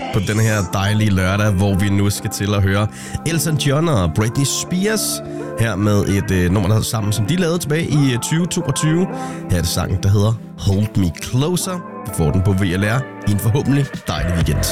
på den her dejlige lørdag, hvor vi nu skal til at høre Elton John og Britney Spears her med et nummer, der hedder sammen, som de lavede tilbage i 2022. Her er det sangen, der hedder Hold Me Closer. Vi får den på VLR i en forhåbentlig dejlig weekend.